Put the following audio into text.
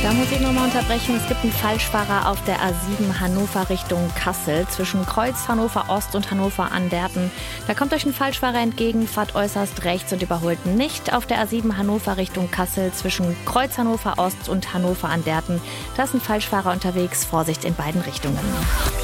Da muss ich nochmal unterbrechen. Es gibt einen Falschfahrer auf der A7 Hannover Richtung Kassel zwischen Kreuz Hannover Ost und Hannover Anderten. Da kommt euch ein Falschfahrer entgegen, fahrt äußerst rechts und überholt nicht. Auf der A7 Hannover Richtung Kassel zwischen Kreuz Hannover Ost und Hannover Anderten. Da ist ein Falschfahrer unterwegs. Vorsicht in beiden Richtungen.